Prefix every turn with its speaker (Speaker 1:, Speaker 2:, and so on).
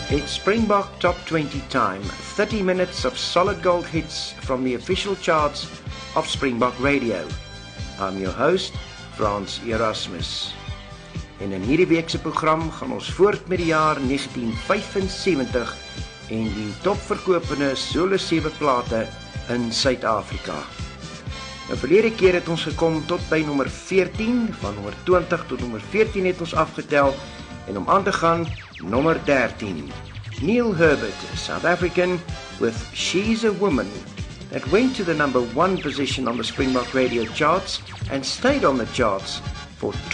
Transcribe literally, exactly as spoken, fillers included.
Speaker 1: It's Springbok Top twenty time, thirty minutes of solid gold hits from the official charts of Springbok Radio. I'm your host, Frans Erasmus. En in hierdie week se program gaan ons voort met die jaar negentien vyfensewentig en die topverkopende solo sewe plate in Suid-Afrika. Nou verlede keer het ons gekom tot by nommer veertien, van nommer twintig tot nommer veertien het ons afgetel, en om aan te gaan, nommer dertien. Neil Herbert, South African, with She's a Woman, that went to the number one position on the Springbok Radio charts and stayed on the charts for